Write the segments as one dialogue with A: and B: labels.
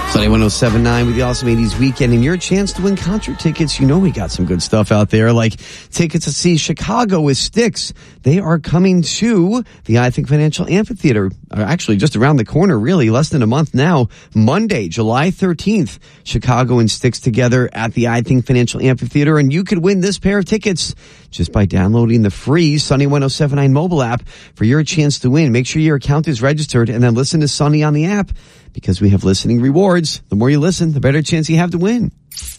A: Sunny 107.9 with the Awesome 80s Weekend, and your chance to win concert tickets. You know we got some good stuff out there, like tickets to see Chicago with Styx. They are coming to the I Think Financial Amphitheater, actually just around the corner, really, less than a month now. Monday, July 13th, Chicago and Styx together at the I Think Financial Amphitheater, and you could win this pair of tickets just by downloading the free Sunny 107.9 mobile app for your chance to win. Make sure your account is registered and then listen to Sunny on the app, because we have listening rewards. The more you listen, the better chance you have to win.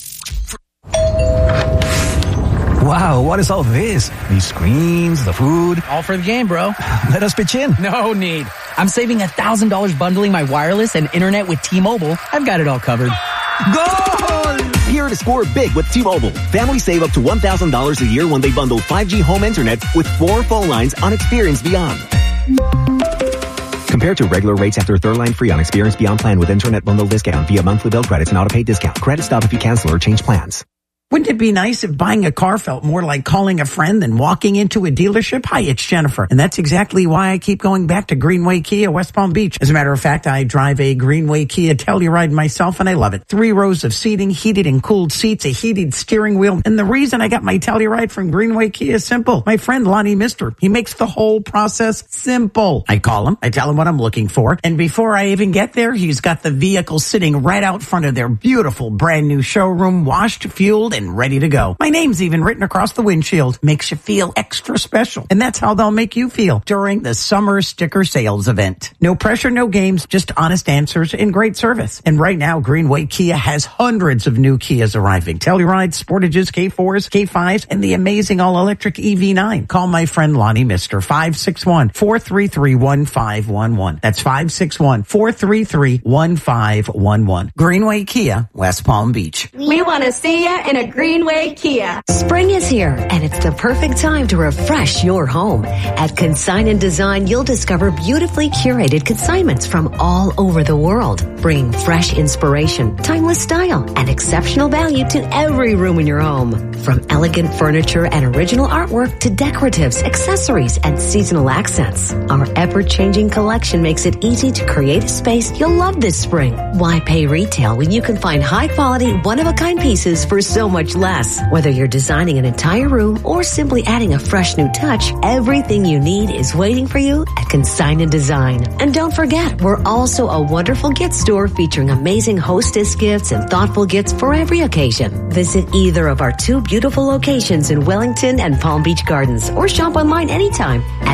B: Wow, what is all this? These screens, the food.
C: All for the game, bro.
B: Let us pitch in.
C: No need. I'm saving $1,000 bundling my wireless and internet with T-Mobile. I've got it all covered.
B: Goal! Here to score big with T-Mobile. Families save up to $1,000 a year when they bundle 5G home internet with 4 phone lines on Experience Beyond. Compared to regular rates after third line free on Experience Beyond plan with internet bundle discount via monthly bill credits and auto-pay discount. Credit stop if you cancel or change plans.
D: Wouldn't it be nice if buying a car felt more like calling a friend than walking into a dealership? Hi, it's Jennifer. And that's exactly why I keep going back to Greenway Kia, West Palm Beach. As a matter of fact, I drive a Greenway Kia Telluride myself, and I love it. 3 rows of seating, heated and cooled seats, a heated steering wheel. And the reason I got my Telluride from Greenway Kia is simple. My friend Lonnie Mister, he makes the whole process simple. I call him, I tell him what I'm looking for, and before I even get there, he's got the vehicle sitting right out front of their beautiful brand new showroom, washed, fueled, and ready to go. My name's even written across the windshield. Makes you feel extra special. And that's how they'll make you feel during the summer sticker sales event. No pressure, no games, just honest answers and great service. And right now, Greenway Kia has hundreds of new Kias arriving. Tellurides, Sportages, K4s, K5s, and the amazing all-electric EV9. Call my friend Lonnie Mister, 561-433-1511. That's 561-433-1511. Greenway Kia, West Palm Beach.
E: We want to see you in a Greenway Kia.
F: Spring is here, and it's the perfect time to refresh your home. At Consign & Design, you'll discover beautifully curated consignments from all over the world, bringing fresh inspiration, timeless style, and exceptional value to every room in your home. From elegant furniture and original artwork to decoratives, accessories, and seasonal accents, our ever-changing collection makes it easy to create a space you'll love this spring. Why pay retail when you can find high-quality, one-of-a-kind pieces for so much less? Whether you're designing an entire room or simply adding a fresh new touch, everything you need is waiting for you at Consign & Design. And don't forget, we're also a wonderful gift store featuring amazing hostess gifts and thoughtful gifts for every occasion. Visit either of our 2 beautiful locations in Wellington and Palm Beach Gardens, or shop online anytime at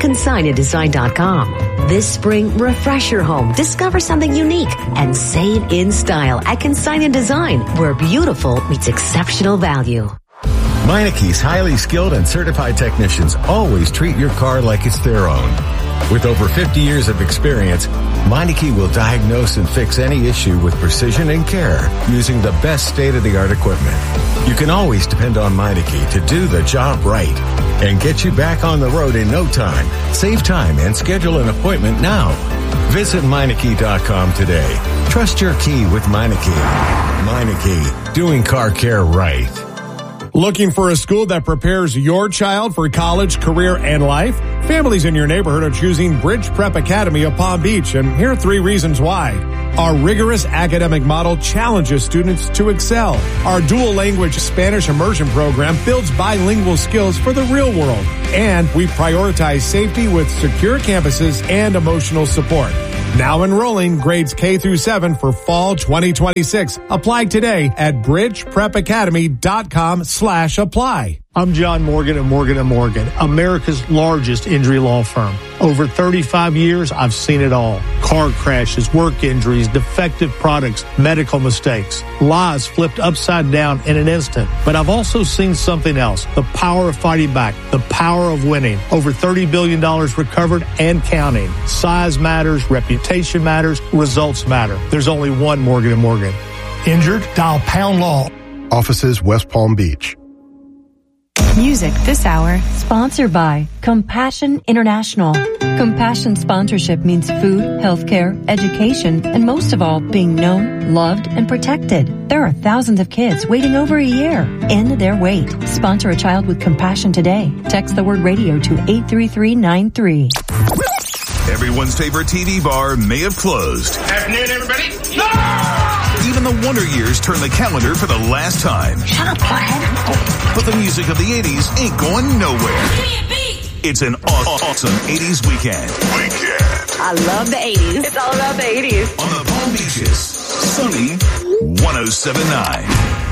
F: myconsignanddesign.com. This spring, refresh your home, discover something unique, and save in style at Consign & Design, where beautiful meets exceptional value.
G: Meineke's highly skilled and certified technicians always treat your car like it's their own. With over 50 years of experience, Meineke will diagnose and fix any issue with precision and care using the best state-of-the-art equipment. You can always depend on Meineke to do the job right and get you back on the road in no time. Save time and schedule an appointment now. Visit Meineke.com today. Trust your key with Meineke. Meineke, doing car care right.
H: Looking for a school that prepares your child for college, career, and life? Families in your neighborhood are choosing Bridge Prep Academy of Palm Beach, and here are 3 reasons why. Our rigorous academic model challenges students to excel. Our dual language Spanish immersion program builds bilingual skills for the real world. And we prioritize safety with secure campuses and emotional support. Now enrolling grades K through 7 for fall 2026. Apply today at bridgeprepacademy.com/apply.
I: I'm John Morgan at Morgan & Morgan, America's largest injury law firm. Over 35 years, I've seen it all. Car crashes, work injuries, defective products, medical mistakes, lives flipped upside down in an instant. But I've also seen something else, the power of fighting back, the power of winning. Over $30 billion recovered and counting. Size matters, reputation matters, results matter. There's only one Morgan & Morgan. Injured? Dial Pound Law.
J: Offices West Palm Beach.
K: Music this hour, sponsored by Compassion International. Compassion sponsorship means food, healthcare, education, and most of all, being known, loved, and protected. There are thousands of kids waiting over a year. End their wait. Sponsor a child with compassion today. Text the word radio to 83393.
L: Everyone's favorite TV bar may have closed.
M: Afternoon, everybody. No!
L: Even the Wonder Years turn the calendar for the last time.
M: Shut up, Flathead.
L: But the music of the 80s ain't going nowhere. It's an awesome 80s weekend.
E: I love the 80s. It's all about the 80s.
L: On the Palm Beaches, Sunny 107.9.